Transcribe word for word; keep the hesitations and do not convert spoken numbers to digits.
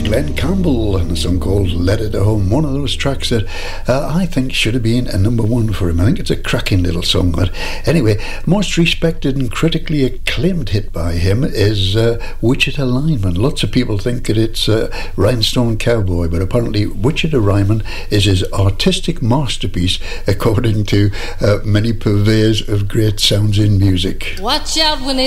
Glenn Campbell and a song called Letter to Home, one of those tracks that uh, I think should have been a number one for him. I think it's a cracking little song. But anyway, most respected and critically acclaimed hit by him is uh, Wichita Lineman. Lots of people think that it's uh, Rhinestone Cowboy, but apparently Wichita Lineman is his artistic masterpiece, according to uh, many purveyors of great sounds in music. Watch out when they